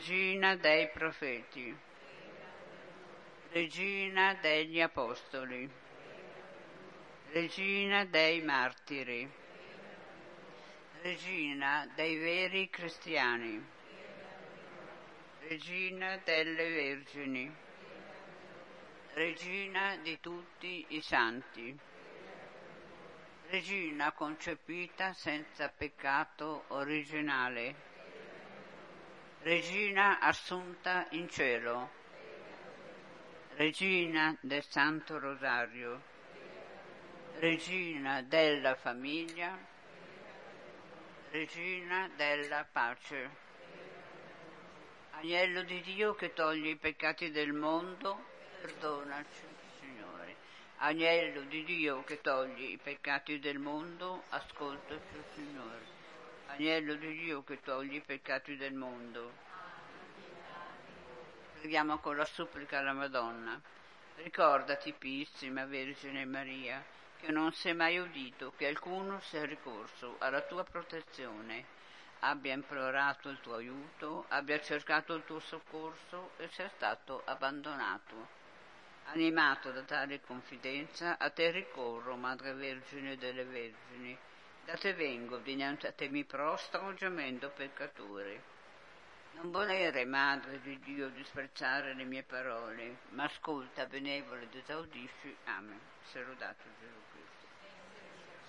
Regina dei profeti, Regina degli apostoli, Regina dei martiri, Regina dei veri cristiani, Regina delle vergini, Regina di tutti i santi, Regina concepita senza peccato originale, Regina assunta in cielo, Regina del Santo Rosario, Regina della famiglia, Regina della pace. Agnello di Dio che toglie i peccati del mondo, perdonaci, Signore. Agnello di Dio che toglie i peccati del mondo, ascoltaci, Signore. Agnello di Dio che toglie i peccati del mondo. Preghiamo con la supplica alla Madonna. Ricordati, Piissima Vergine Maria, che non si è mai udito che alcuno sia ricorso alla tua protezione, abbia implorato il tuo aiuto, abbia cercato il tuo soccorso e sia stato abbandonato. Animato da tale confidenza, a te ricorro, Madre Vergine delle Vergini. Da te vengo, dinanzi a te mi prostro, gemendo peccatore. Non volere, Madre di Dio, disprezzare le mie parole, ma ascolta, benevole ed esaudisci. Amen. Sia lodato Gesù Cristo.